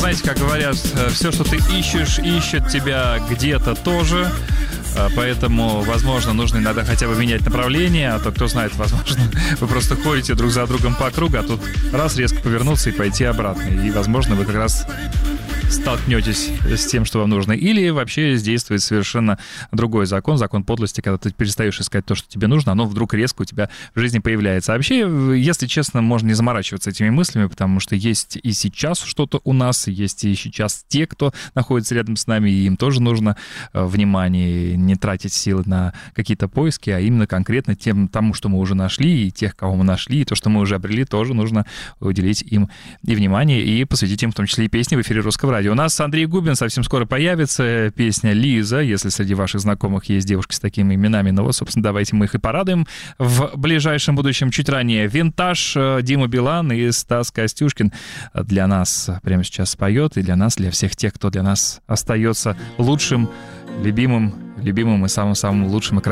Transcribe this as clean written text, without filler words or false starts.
Знаете, как говорят, все, что ты ищешь, ищет тебя где-то тоже. Поэтому, возможно, нужно иногда хотя бы менять направление, а то, кто знает, возможно, вы просто ходите друг за другом по кругу, а тут раз резко повернуться и пойти обратно. И, возможно, вы как раз столкнетесь с тем, что вам нужно. Или вообще действует совершенно другой закон, закон подлости, когда ты перестаешь искать то, что тебе нужно, оно вдруг резко у тебя в жизни появляется. А вообще, если честно, можно не заморачиваться этими мыслями, потому что есть и сейчас что-то у нас, есть и сейчас те, кто находится рядом с нами, и им тоже нужно внимание, не тратить силы на какие-то поиски, а именно конкретно тому, что мы уже нашли, и тех, кого мы нашли, и то, что мы уже обрели, тоже нужно уделить им и внимание, и посвятить им в том числе и песни в эфире Русского радио. У нас Андрей Губин, совсем скоро появится песня «Лиза». Если среди ваших знакомых есть девушки с такими именами, ну вот, собственно, давайте мы их и порадуем в ближайшем будущем. Чуть ранее «Винтаж», Дима Билан и Стас Костюшкин для нас прямо сейчас споет, и для нас, для всех тех, кто для нас остается лучшим, любимым и самым-самым лучшим и